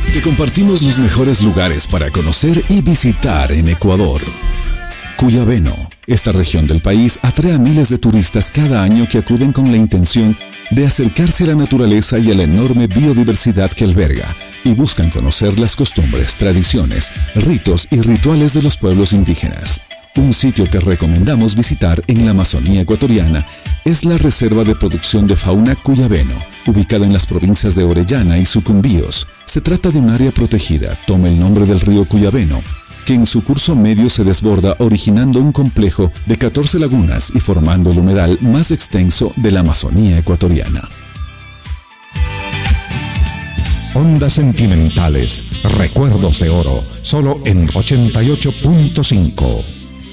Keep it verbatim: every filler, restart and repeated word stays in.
Te compartimos los mejores lugares para conocer y visitar en Ecuador. Cuyabeno. Esta región del país atrae a miles de turistas cada año que acuden con la intención de acercarse a la naturaleza y a la enorme biodiversidad que alberga y buscan conocer las costumbres, tradiciones, ritos y rituales de los pueblos indígenas. Un sitio que recomendamos visitar en la Amazonía ecuatoriana es la Reserva de Producción de Fauna Cuyabeno, ubicada en las provincias de Orellana y Sucumbíos. Se trata de un área protegida, toma el nombre del río Cuyabeno, que en su curso medio se desborda originando un complejo de catorce lagunas y formando el humedal más extenso de la Amazonía ecuatoriana. Ondas sentimentales, recuerdos de oro, solo en ochenta y ocho punto cinco.